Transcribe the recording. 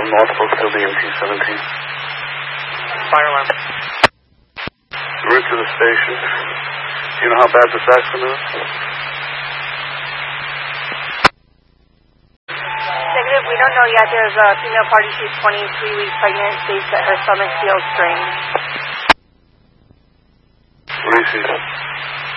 from Norfolk to BMT-17. Fire alarm. Route to the station. Do you know how bad this accident is? Negative, we don't know yet. There's a female party. She's 23 weeks pregnant. States that her stomach feels strange. What do you see?